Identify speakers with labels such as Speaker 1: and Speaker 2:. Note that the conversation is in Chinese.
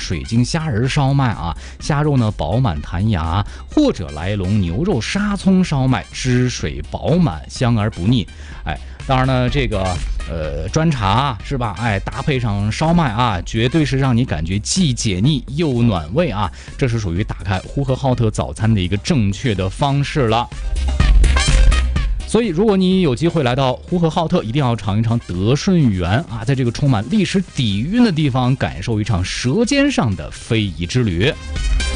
Speaker 1: 水晶虾仁烧麦啊，虾肉呢饱满弹牙，或者来龙牛肉沙葱烧麦，汁水饱满，香而不腻。当然呢，这个砖茶是吧？搭配上烧麦啊，绝对是让你感觉既解腻又暖胃啊！这是属于打开呼和浩特早餐的一个正确的方式了。所以，如果你有机会来到呼和浩特，一定要尝一尝德顺园啊，在这个充满历史底蕴的地方，感受一场舌尖上的非遗之旅。